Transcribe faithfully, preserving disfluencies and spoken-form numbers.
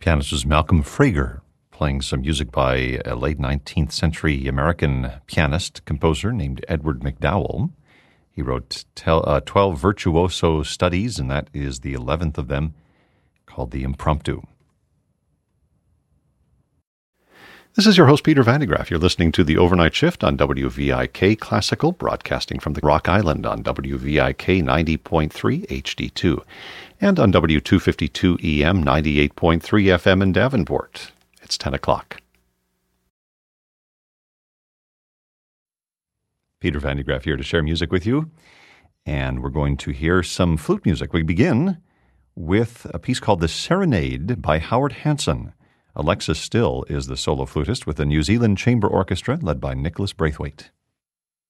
Pianist was Malcolm Frager, playing some music by a late nineteenth century American pianist, composer named Edward McDowell. He wrote tel- uh, twelve virtuoso studies, and that is the eleventh of them, called the Impromptu. This is your host, Peter Van de Graaff. You're listening to The Overnight Shift on W V I K Classical, broadcasting from the Rock Island on W V I K ninety point three H D two and on W two fifty-two E M ninety-eight point three F M in Davenport. It's ten o'clock. Peter Van de Graaff here to share music with you, and we're going to hear some flute music. We begin with a piece called The Serenade by Howard Hanson. Alexis Still is the solo flutist with the New Zealand Chamber Orchestra led by Nicholas Braithwaite.